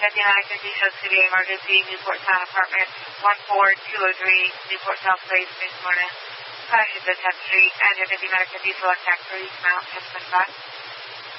5950 shows severe emergency, Newport Town Apartment 14203, Newport South Place, New Smyrna. Caution to 10th Street, and your 50 minutes of diesel attack, please mount 10.5.